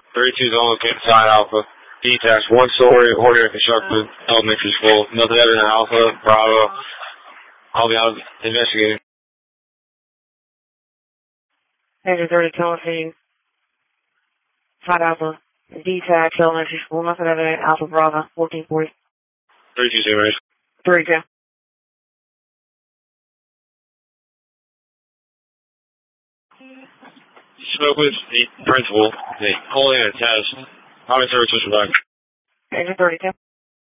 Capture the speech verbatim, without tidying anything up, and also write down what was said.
thirty-two zone located side Alpha. Detached, one story, ordinary construction, elementary school. Nothing other than Alpha, Bravo. I'll be out investigating. Engine thirty-two on side Alpha. Detached, elementary school. Nothing other than Alpha, Bravo. fourteen forty. thirty-two zero. thirty-two. Spoke with the principal. They only had a test. How many services were back? Engine thirty-two.